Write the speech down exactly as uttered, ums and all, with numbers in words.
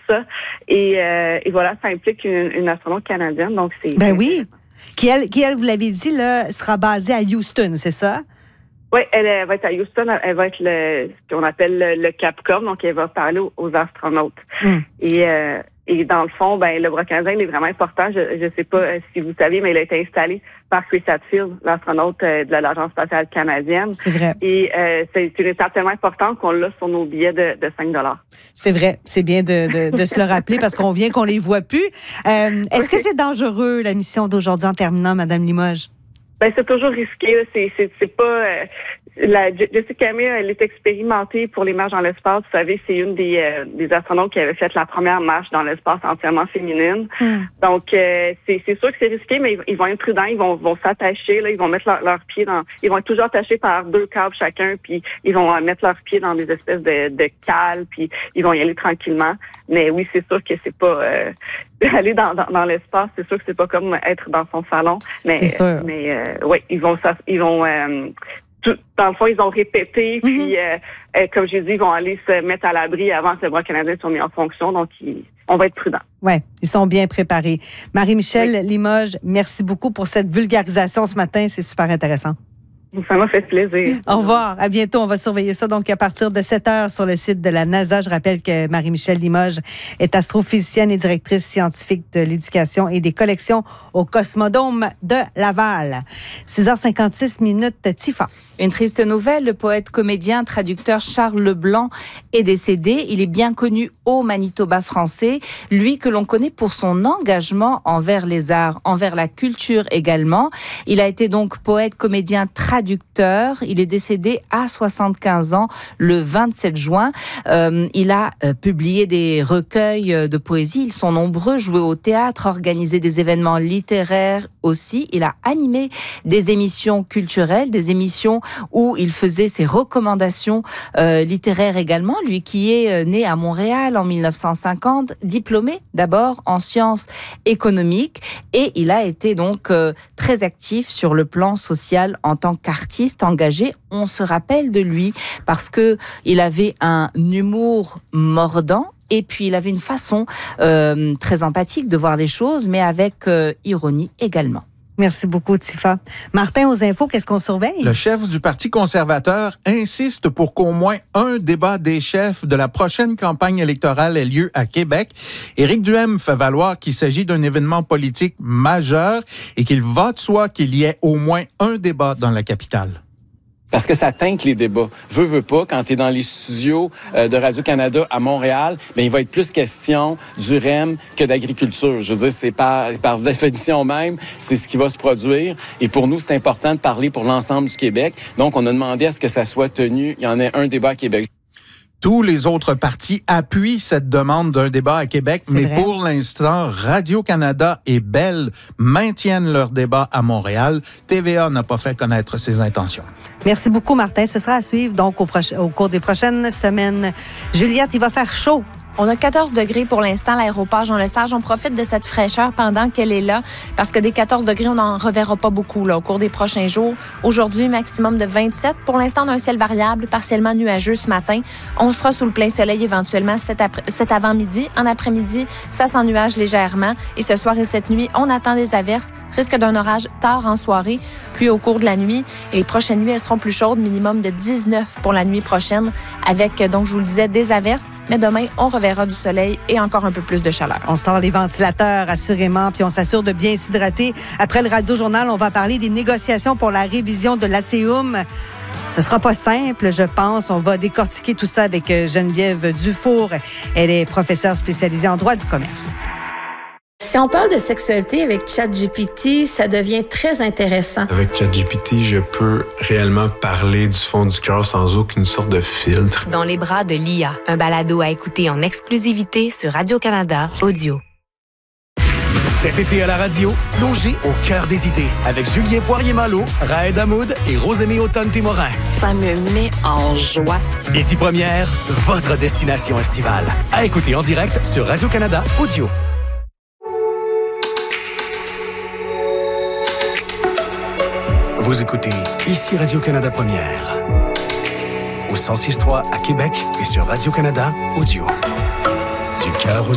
ça. Et, euh, et voilà, ça implique une, une astronaute canadienne. Donc c'est ben oui, qui elle, qui elle, vous l'avez dit, là, sera basée à Houston, c'est ça? Oui, elle, elle va être à Houston. Elle va être le ce qu'on appelle le, le Capcom. Donc elle va parler aux, aux astronautes. Mm. Et euh, Et dans le fond, ben le bras canadien il est vraiment important. Je ne sais pas euh, si vous savez, mais il a été installé par Chris Hadfield, l'astronaute euh, de l'Agence spatiale canadienne. C'est vrai. Et euh, c'est une étape tellement importante qu'on l'a sur nos billets de, de cinq dollars. C'est vrai. C'est bien de, de, de se le rappeler parce qu'on vient qu'on les voit plus. Euh, est-ce que c'est dangereux, la mission d'aujourd'hui, en terminant, Madame Limoges? Ben c'est toujours risqué. C'est c'est c'est pas. Euh, la Jessica Meir, elle est expérimentée pour les marches dans l'espace. Vous savez, c'est une des euh, des astronautes qui avait fait la première marche dans l'espace entièrement féminine. Mm. Donc euh, c'est c'est sûr que c'est risqué, mais ils, ils vont être prudents. Ils vont vont s'attacher là. Ils vont mettre leurs leur pieds dans. Ils vont être toujours attachés par deux câbles chacun. Puis ils vont mettre leurs pieds dans des espèces de de cales. Puis ils vont y aller tranquillement. Mais oui, c'est sûr que c'est pas. Euh, aller dans, dans, dans l'espace, c'est sûr que c'est pas comme être dans son salon, mais c'est sûr. mais euh, ouais, ils vont ils vont euh, tout, dans le fond ils ont répété, mm-hmm. puis euh, euh, comme j'ai dit, ils vont aller se mettre à l'abri avant que le bras canadien soit mis en fonction, donc ils, on va être prudents. Ouais, ils sont bien préparés. Marie-Michel oui. Limoges, merci beaucoup pour cette vulgarisation ce matin, c'est super intéressant. Ça m'a fait plaisir. Au revoir. À bientôt. On va surveiller ça donc à partir de sept heures sur le site de la NASA. Je rappelle que Marie-Michel Limoges est astrophysicienne et directrice scientifique de l'éducation et des collections au Cosmodome de Laval. six heures cinquante-six minutes, Tifa. Une triste nouvelle, le poète, comédien, traducteur Charles Leblanc est décédé. Il est bien connu au Manitoba français. Lui que l'on connaît pour son engagement envers les arts, envers la culture également. Il a été donc poète, comédien, traducteur. Il est décédé à soixante-quinze ans le vingt-sept juin. Euh, il a euh, publié des recueils de poésie. Ils sont nombreux, joué au théâtre, organisé des événements littéraires aussi. Il a animé des émissions culturelles, des émissions où il faisait ses recommandations euh, littéraires également, lui qui est euh, né à Montréal en mille neuf cent cinquante, diplômé d'abord en sciences économiques, et il a été donc euh, très actif sur le plan social en tant qu'artiste engagé. On se rappelle de lui parce que il avait un humour mordant. Et puis, il avait une façon euh, très empathique de voir les choses, mais avec euh, ironie également. Merci beaucoup, Tifa. Martin, aux infos, qu'est-ce qu'on surveille? Le chef du Parti conservateur insiste pour qu'au moins un débat des chefs de la prochaine campagne électorale ait lieu à Québec. Éric Duhaime fait valoir qu'il s'agit d'un événement politique majeur et qu'il va de soi qu'il y ait au moins un débat dans la capitale. Parce que ça teinte les débats. Veux, veux pas, quand tu es dans les studios euh, de Radio-Canada à Montréal, ben il va être plus question du R E M que d'agriculture. Je veux dire, c'est par, par définition même, c'est ce qui va se produire. Et pour nous, c'est important de parler pour l'ensemble du Québec. Donc, on a demandé à ce que ça soit tenu. Il y en ait un débat à Québec. Tous les autres partis appuient cette demande d'un débat à Québec, c'est mais vrai. Pour l'instant, Radio-Canada et Bell maintiennent leur débat à Montréal. T V A n'a pas fait connaître ses intentions. Merci beaucoup, Martin. Ce sera à suivre donc au, proche, au cours des prochaines semaines. Juliette, il va faire chaud. On a quatorze degrés pour l'instant à l'aéroport Jean-Lesage. On profite de cette fraîcheur pendant qu'elle est là parce que des quatorze degrés, on n'en reverra pas beaucoup là, au cours des prochains jours. Aujourd'hui, maximum de vingt-sept. Pour l'instant, on a un ciel variable, partiellement nuageux ce matin. On sera sous le plein soleil éventuellement cet, après- cet avant-midi. En après-midi, ça s'ennuage légèrement. Et ce soir et cette nuit, on attend des averses. Risque d'un orage tard en soirée, puis au cours de la nuit. Et les prochaines nuits, elles seront plus chaudes, minimum de dix-neuf pour la nuit prochaine, avec, donc je vous le disais, des averses. Mais demain, on reverra du soleil et encore un peu plus de chaleur. On sort les ventilateurs, assurément, puis on s'assure de bien s'hydrater. Après le Radio-Journal, on va parler des négociations pour la révision de l'A C U M. Ce sera pas simple, je pense. On va décortiquer tout ça avec Geneviève Dufour. Elle est professeure spécialisée en droit du commerce. Si on parle de sexualité avec ChatGPT, ça devient très intéressant. Avec ChatGPT, je peux réellement parler du fond du cœur sans aucune sorte de filtre. Dans les bras de l'I A, un balado à écouter en exclusivité sur Radio-Canada Audio. Cet été à la radio, plongez au cœur des idées avec Julien Poirier-Malo, Raed Hamoud et Rosemée Automne-Témorin. Ça me met en joie. Ici Première, votre destination estivale. À écouter en direct sur Radio-Canada Audio. Vous écoutez ici Radio-Canada Première. Au cent six trois à Québec et sur Radio-Canada Audio. Du cœur aux